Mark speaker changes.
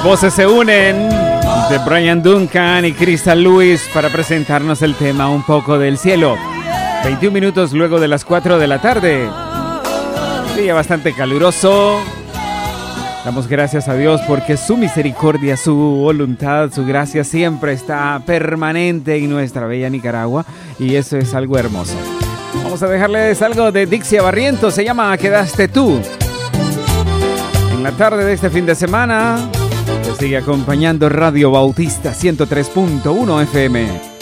Speaker 1: Voces se unen de Brian Duncan y Crystal Lewis para presentarnos el tema Un poco del cielo. 21 minutos luego de las 4 de la tarde. Día bastante caluroso. Damos gracias a Dios porque su misericordia, su voluntad, su gracia siempre está permanente en nuestra bella Nicaragua. Y eso es algo hermoso. Vamos a dejarles algo de Dixie Barrientos. Se llama Quedaste tú. En la tarde de este fin de semana te sigue acompañando Radio Bautista 103.1 FM.